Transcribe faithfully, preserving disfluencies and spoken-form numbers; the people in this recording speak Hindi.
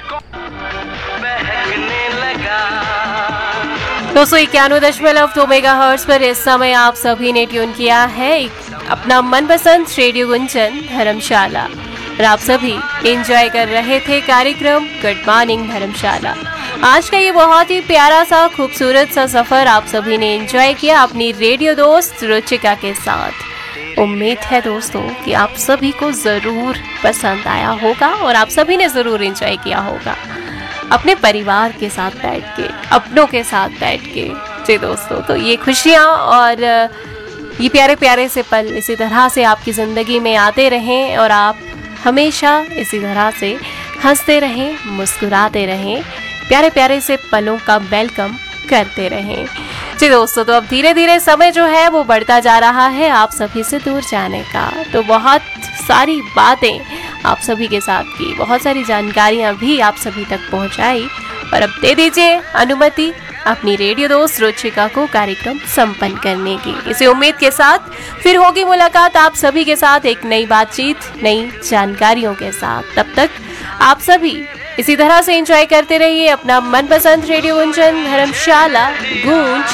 दो सौ इक्यानवे दशमलव दो मेगा हर्ट्ज पर इस समय आप सभी ने ट्यून किया है अपना मनपसंद रेडियो गुंजन धर्मशाला और आप सभी एंजॉय कर रहे थे कार्यक्रम गुड मॉर्निंग धर्मशाला। आज का ये बहुत ही प्यारा सा खूबसूरत सा सफर आप सभी ने एंजॉय किया अपनी रेडियो दोस्त रुचिका के साथ। उम्मीद है दोस्तों कि आप सभी को ज़रूर पसंद आया होगा और आप सभी ने ज़रूर एंजॉय किया होगा अपने परिवार के साथ बैठ के, अपनों के साथ बैठ के। जी दोस्तों, तो ये खुशियाँ और ये प्यारे प्यारे से पल इसी तरह से आपकी ज़िंदगी में आते रहें और आप हमेशा इसी तरह से हंसते रहें, मुस्कुराते रहें, प्यारे प्यारे से पलों का वेलकम करते रहें। जी दोस्तों, तो अब धीरे धीरे समय जो है वो बढ़ता जा रहा है आप सभी से दूर जाने का। तो बहुत सारी बातें आप सभी के साथ की, बहुत सारी जानकारियां भी आप सभी तक पहुंचाई और अब दे दीजिए अनुमति अपनी रेडियो दोस्त रुचिका को कार्यक्रम संपन्न करने की। इसी उम्मीद के साथ फिर होगी मुलाकात आप सभी के साथ एक नई बातचीत, नई जानकारियों के साथ। तब तक आप सभी इसी तरह से एंजॉय करते रहिए अपना मनपसंद रेडियो गुंजन धर्मशाला गूंज